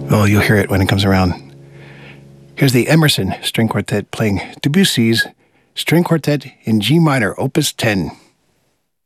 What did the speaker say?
Oh, you'll hear it when it comes around. Here's the Emerson String Quartet playing Debussy's String Quartet in G minor, Opus 10.